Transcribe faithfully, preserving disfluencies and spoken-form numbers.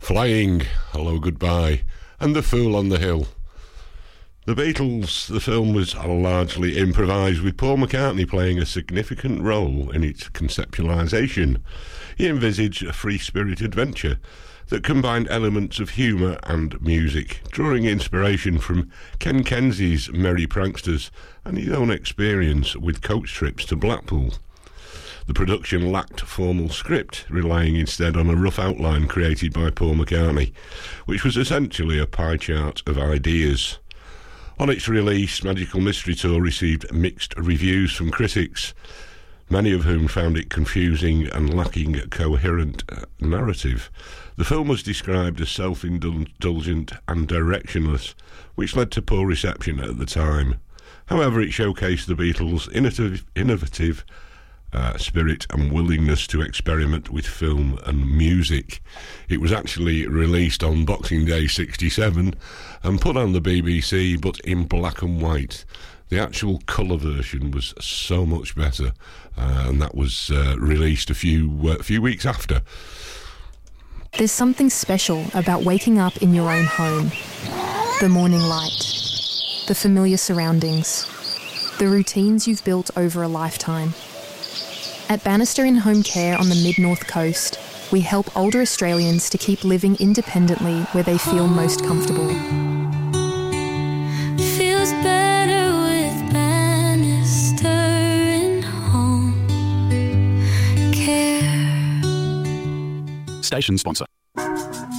Flying, Hello Goodbye, and The Fool on the Hill. The Beatles, the film was largely improvised, with Paul McCartney playing a significant role in its conceptualisation. He envisaged a free-spirit adventure that combined elements of humour and music, drawing inspiration from Ken Kesey's Merry Pranksters and his own experience with coach trips to Blackpool. The production lacked formal script, relying instead on a rough outline created by Paul McCartney, which was essentially a pie chart of ideas. On its release, Magical Mystery Tour received mixed reviews from critics, many of whom found it confusing and lacking a coherent narrative. The film was described as self-indulgent and directionless, which led to poor reception at the time. However, it showcased the Beatles' innovative, innovative Uh, spirit and willingness to experiment with film and music. It was actually released on Boxing Day sixty-seven and put on the B B C, but in black and white. The actual colour version was so much better, uh, and that was uh, released a few uh, few weeks after. There's something special about waking up in your own home. The morning light, the familiar surroundings, the routines you've built over a lifetime. At Bannister In Home Care on the Mid-North Coast, we help older Australians to keep living independently where they feel most comfortable. Feels better with Bannister In Home Care. Station sponsor.